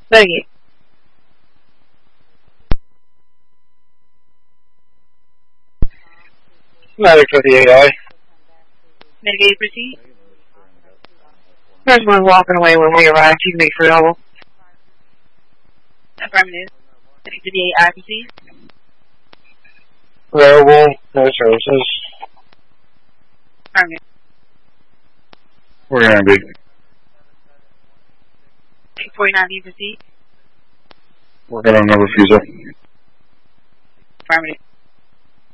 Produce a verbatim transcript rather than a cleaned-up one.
Mitigate. Medic for the A I. Mitigate, proceed. There's one walking away when we arrive. You can make for double. Affirmative. Medic to the A I, proceed. Available, no services. Affirmative. We're going to be. eight forty-nine B, proceed. We're going to no refusal. Affirmative.